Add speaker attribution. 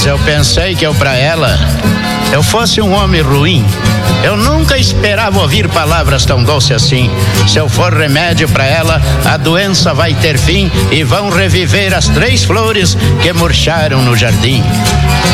Speaker 1: eu pensei que pra ela eu fosse um homem ruim. Eu nunca esperava ouvir palavras tão doces assim. Se eu for remédio pra ela, a doença vai ter fim e vão reviver as 3 flores que murcharam no jardim.